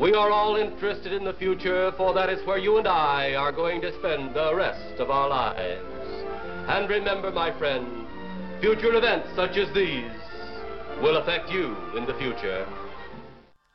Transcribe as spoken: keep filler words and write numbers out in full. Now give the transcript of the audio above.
We are all interested in the future, for that is where you and I are going to spend the rest of our lives. And remember, my friend, future events such as these will affect you in the future.